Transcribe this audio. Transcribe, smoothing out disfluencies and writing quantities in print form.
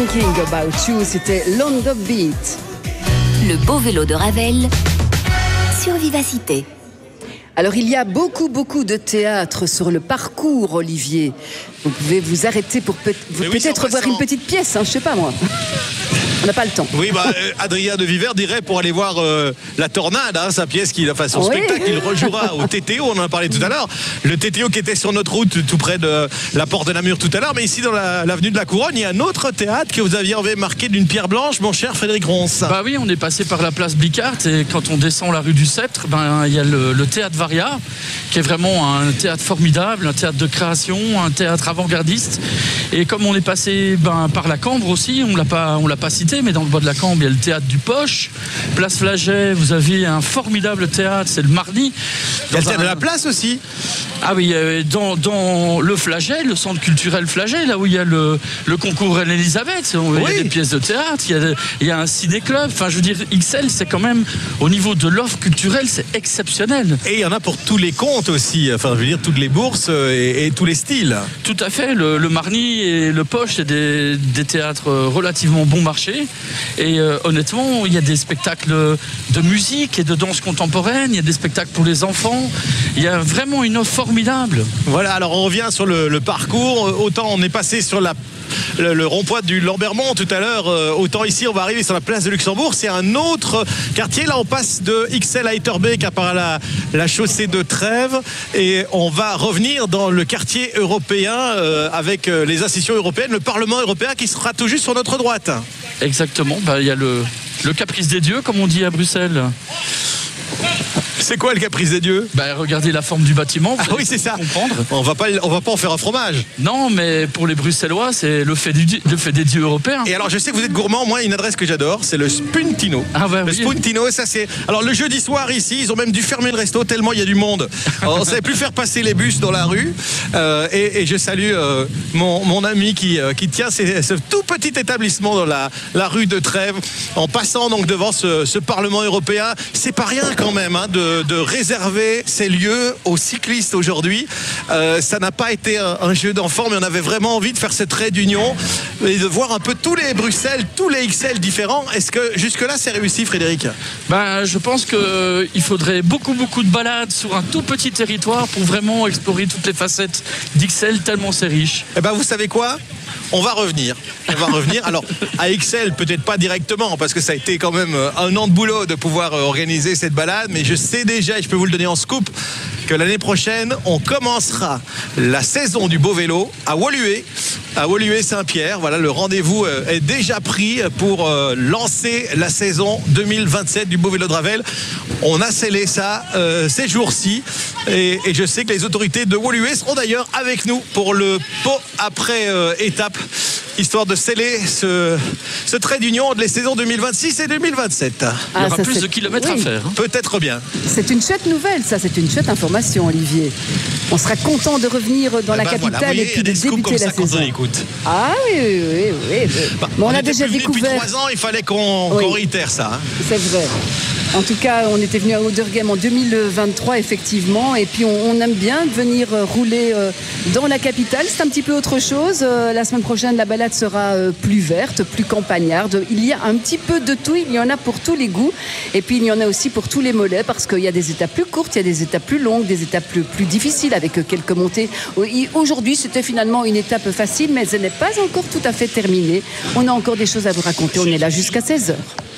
Thinking About You, c'était London Beat. Le beau vélo de Ravel sur Vivacité. Alors il y a beaucoup de théâtre sur le parcours, Olivier. Vous pouvez vous arrêter pour peut-être voir une petite pièce, hein, je sais pas moi. On n'a pas le temps. Oui, Adrien de Viver dirait pour aller voir La Tornade, hein, sa pièce, son spectacle, il rejouera au TTO, on en a parlé tout à l'heure. Le TTO qui était sur notre route, tout près de la porte de Namur tout à l'heure. Mais ici, dans l'avenue de la Couronne, il y a un autre théâtre que vous aviez marqué d'une pierre blanche, mon cher Frédéric Ronce. Bah oui, on est passé par la place Blicard et quand on descend la rue du Sceptre, il y a le théâtre Varia, qui est vraiment un théâtre formidable, un théâtre de création, un théâtre avant-gardiste. Et comme on est passé par la Cambre aussi, on l'a pas cité, mais dans le bois de la Cambre, il y a le théâtre du Poche. Place Flaget, vous avez un formidable théâtre, c'est le mardi. Il y a le théâtre de la Place aussi. Ah oui, dans le Flaget, le centre culturel Flaget, là où il y a le concours Reine-Elisabeth, il y a des pièces de théâtre, il y a un ciné-club. Enfin, je veux dire, XL, c'est quand même, au niveau de l'offre culturelle, c'est exceptionnel. Et il y en a pour tous les comptes aussi, enfin, je veux dire, toutes les bourses et tous les styles. Tout à fait, le Marny et le Poche, c'est des théâtres relativement bon marché. Et honnêtement, il y a des spectacles de musique et de danse contemporaine, il y a des spectacles pour les enfants, il y a vraiment une offre formidable. Voilà, alors on revient sur le parcours. Autant on est passé sur le rond-point du Lambermont tout à l'heure, autant ici on va arriver sur la place de Luxembourg. C'est un autre quartier. Là on passe de XL à Etterbeek par la chaussée de Trèves et on va revenir dans le quartier européen avec les institutions européennes, le Parlement européen qui sera tout juste sur notre droite. Exactement, il y a le caprice des dieux comme on dit à Bruxelles. C'est quoi le caprice des dieux? Regardez la forme du bâtiment. Oui, c'est ça. Comprendre. On va pas en faire un fromage. Non, mais pour les Bruxellois, c'est le fait des dieux européens. Et alors, je sais que vous êtes gourmand. Moi, une adresse que j'adore, c'est le Spuntino. Le Spuntino, ça c'est. Alors, le jeudi soir ici, ils ont même dû fermer le resto tellement il y a du monde. Alors, on ne savait plus faire passer les bus dans la rue. Et je salue mon ami qui tient ce tout petit établissement dans la rue de Trèves, en passant donc devant ce Parlement européen. C'est pas rien quand même, hein, de réserver ces lieux aux cyclistes aujourd'hui. Ça n'a pas été un jeu d'enfant, mais on avait vraiment envie de faire ce trait d'union et de voir un peu tous les Bruxelles, tous les XL différents. Est-ce que jusque-là c'est réussi, Frédéric? Je pense qu'il faudrait beaucoup de balades sur un tout petit territoire pour vraiment explorer toutes les facettes d'XL, tellement c'est riche. Vous savez quoi? On va revenir. Alors, à XL, peut-être pas directement, parce que ça a été quand même un an de boulot de pouvoir organiser cette balade, mais je sais déjà, et je peux vous le donner en scoop, que l'année prochaine, on commencera la saison du beau vélo à Woluwe Saint-Pierre. Voilà, le rendez-vous est déjà pris pour lancer la saison 2027 du beau vélo de Ravel. On a scellé ça ces jours-ci et je sais que les autorités de Woluwe seront d'ailleurs avec nous pour le pot après étape, histoire de sceller ce trait d'union entre les saisons 2026 et 2027. Il y aura plus de kilomètres à faire. Hein. Peut-être bien. C'est une chouette nouvelle, ça, c'est une chouette information, Olivier. On sera content de revenir dans la capitale et puis de débuter la saison. Ah oui. On a déjà découvert. Depuis 3 ans, il fallait qu'on réitère ça. Hein. C'est vrai. En tout cas, on était venu à Ouderghem en 2023, effectivement, et puis on aime bien venir rouler dans la capitale. C'est un petit peu autre chose. La semaine prochaine, la balade sera plus verte, plus campagnarde. Il y a un petit peu de tout, il y en a pour tous les goûts, et puis il y en a aussi pour tous les mollets, parce qu'il y a des étapes plus courtes, il y a des étapes plus longues, des étapes plus difficiles, avec quelques montées. Aujourd'hui, c'était finalement une étape facile, mais elle n'est pas encore tout à fait terminée. On a encore des choses à vous raconter, on est là jusqu'à 16h.